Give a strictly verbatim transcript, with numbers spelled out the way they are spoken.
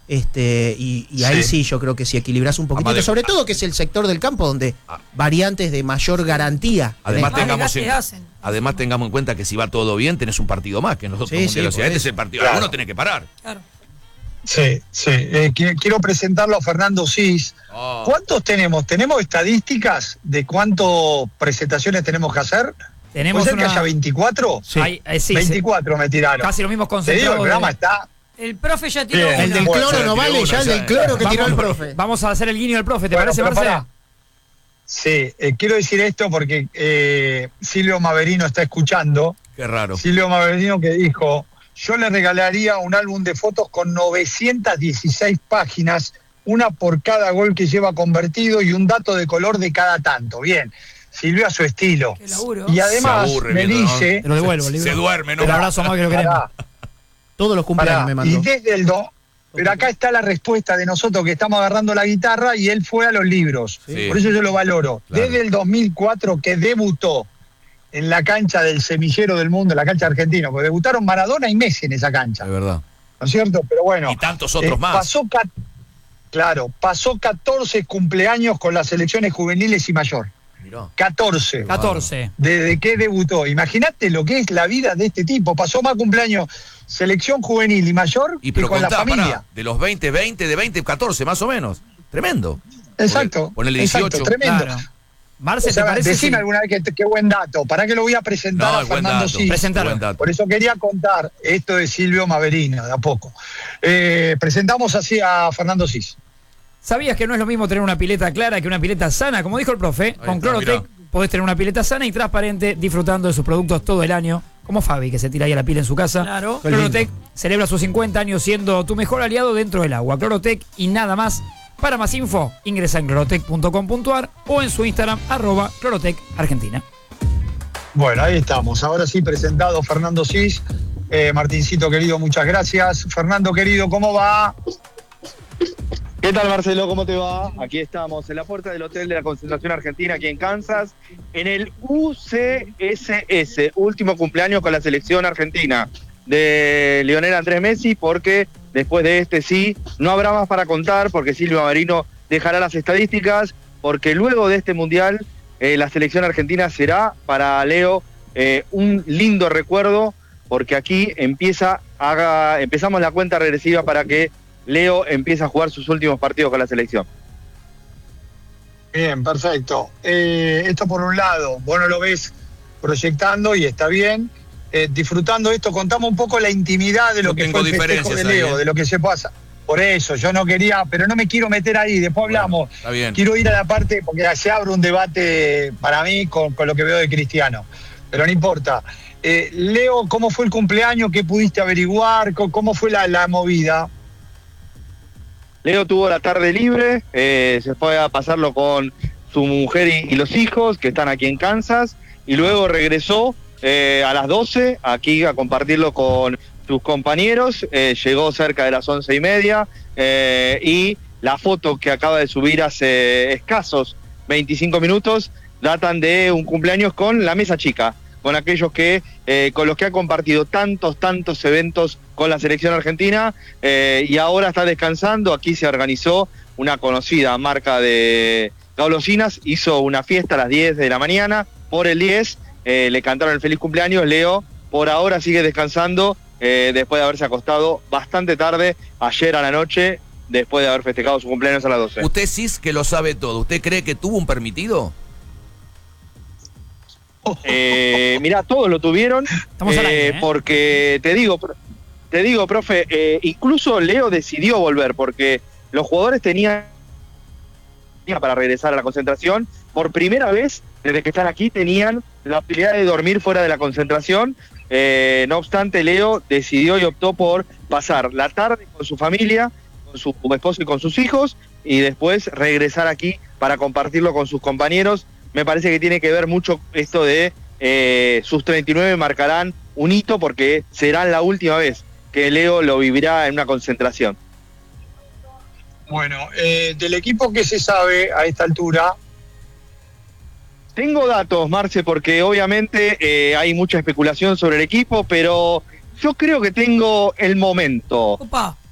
Este, y, y ahí sí. sí yo creo que si equilibras un poquitito, sobre todo que es el sector del campo donde variantes de mayor garantía. Además tengamos, en, además tengamos en cuenta que si va todo bien, tenés un partido más que nosotros. Sí, sí, o sea, este es el partido, claro. Alguno tiene que parar. Claro. Sí, sí. Eh, quiero presentarlo a Fernando Sis. Oh. ¿Cuántos tenemos? ¿Tenemos estadísticas de cuántas presentaciones tenemos que hacer? Tenemos ¿Puede ser una... que haya veinticuatro? Sí. Hay, eh, sí, veinticuatro sí. me tiraron. Casi lo mismo concentrado. Te digo, el programa de... está... El profe ya tiró El del cloro bueno, no vale, ya el del cloro que vamos, tiró el profe. Vamos a hacer el guiño del profe, ¿te bueno, parece, Marcela? Sí, eh, quiero decir esto porque eh, Silvio Maverino está escuchando. Qué raro. Silvio Maverino que dijo, yo le regalaría un álbum de fotos con novecientas dieciséis páginas, una por cada gol que lleva convertido y un dato de color de cada tanto. Bien, Silvio a su estilo. Y además aburre, me viendo, dice... ¿no? Te lo devuelvo, se, se duerme, ¿no? El abrazo más que lo queremos. Todos los cumpleaños Pará, me mandó. Y desde el do, pero acá está la respuesta de nosotros que estamos agarrando la guitarra y él fue a los libros. Sí. Por eso yo lo valoro. Claro. Desde el dos mil cuatro que debutó en la cancha del semillero del mundo, en la cancha argentina, porque debutaron Maradona y Messi en esa cancha. De verdad. ¿No es cierto? Pero bueno. Y tantos otros eh, más. Pasó, claro, pasó catorce cumpleaños con las selecciones juveniles y mayor. Mirá. catorce. catorce. ¿Desde qué debutó? Imagínate lo que es la vida de este tipo. Pasó más cumpleaños selección juvenil y mayor y pero que con contá, la familia. Pará, de los veinte, veinte, de veinte, catorce más o menos. Tremendo. Exacto. Ponele dieciocho. Exacto, tremendo. Claro. Marce, o sea, ¿te parece? Decime Sí. alguna vez que qué buen dato. ¿Para qué lo voy a presentar no, a Fernando Sis? Presentalo. Por eso quería contar esto de Silvio Maverino, de a poco. Eh, presentamos así a Fernando Sis. ¿Sabías que no es lo mismo tener una pileta clara que una pileta sana? Como dijo el profe, Ahí con está, Clorotec mirá. podés tener una pileta sana y transparente disfrutando de sus productos todo el año. Como Fabi, que se tira ahí a la pila en su casa. Claro. Clorotec celebra sus cincuenta años siendo tu mejor aliado dentro del agua. Clorotec y nada más. Para más info, ingresa en clorotec punto com punto a r o en su Instagram, arroba Clorotec Argentina. Bueno, ahí estamos. Ahora sí presentado Fernando Sis. Eh, Martincito querido, muchas gracias. Fernando querido, ¿cómo va? ¿Qué tal, Marcelo? ¿Cómo te va? Aquí estamos en la puerta del Hotel de la Concentración Argentina, aquí en Kansas, en el U C S S, último cumpleaños con la selección argentina de Lionel Andrés Messi, porque después de este sí, no habrá más para contar, porque Silvio Maverino dejará las estadísticas, porque luego de este Mundial, eh, la selección argentina será para Leo eh, un lindo recuerdo, porque aquí empieza haga, empezamos la cuenta regresiva para que Leo empieza a jugar sus últimos partidos con la selección. Bien, perfecto. Eh, esto por un lado, vos no lo ves proyectando y está bien. Eh, disfrutando esto, contamos un poco la intimidad de lo no que fue el festejo de Leo, ahí, ¿eh? De lo que se pasa. Por eso, yo no quería, pero no me quiero meter ahí, después bueno, hablamos. Está bien. Quiero ir a la parte, porque se abre un debate para mí con, con lo que veo de Cristiano, pero no importa. Eh, Leo, ¿cómo fue el cumpleaños? ¿Qué pudiste averiguar? ¿Cómo fue la, la movida? Leo tuvo la tarde libre, eh, se fue a pasarlo con su mujer y, y los hijos, que están aquí en Kansas, y luego regresó eh, a las doce, aquí a compartirlo con sus compañeros, eh, llegó cerca de las once y media, eh, y la foto que acaba de subir hace escasos veinticinco minutos, datan de un cumpleaños con la mesa chica, con aquellos que, eh, con los que ha compartido tantos, tantos eventos con la selección argentina, eh, y ahora está descansando. Aquí se organizó una conocida marca de golosinas, hizo una fiesta a las diez de la mañana, por el diez, eh, le cantaron el feliz cumpleaños. Leo por ahora sigue descansando, eh, después de haberse acostado bastante tarde, ayer a la noche, después de haber festejado su cumpleaños a las doce. Usted sí es que lo sabe todo, ¿usted cree que tuvo un permitido? Eh, mirá, todos lo tuvieron, Estamos al aire, ¿eh? porque te digo, te digo, profe, eh, incluso Leo decidió volver, porque los jugadores tenían para regresar a la concentración, por primera vez, desde que están aquí, tenían la posibilidad de dormir fuera de la concentración. Eh, no obstante, Leo decidió y optó por pasar la tarde con su familia, con su esposo y con sus hijos, y después regresar aquí para compartirlo con sus compañeros. Me parece que tiene que ver mucho esto de eh, sus treinta y nueve marcarán un hito, porque será la última vez que Leo lo vivirá en una concentración. Bueno, eh, del equipo que se sabe a esta altura... Tengo datos, Marce, porque obviamente eh, hay mucha especulación sobre el equipo, pero yo creo que tengo el momento. Opa.